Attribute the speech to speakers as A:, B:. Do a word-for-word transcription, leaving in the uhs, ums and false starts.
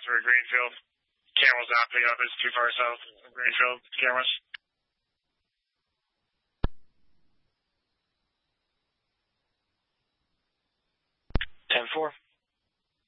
A: for Greenfield. Camel's not picking up. It's too far south of Greenfield cameras. ten four.